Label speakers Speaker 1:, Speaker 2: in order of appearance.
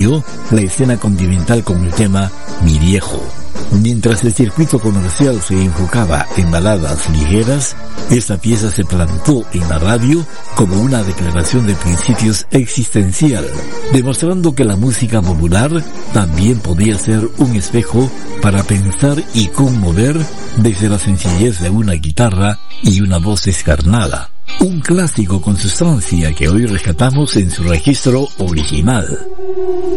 Speaker 1: radio la escena continental con el tema Mi Viejo. Mientras el circuito comercial se enfocaba en baladas ligeras, esta pieza se plantó en la radio como una declaración de principios existencial, demostrando que la música popular también podía ser un espejo para pensar y conmover desde la sencillez de una guitarra y una voz descarnada. Un clásico con sustancia que hoy rescatamos en su registro original.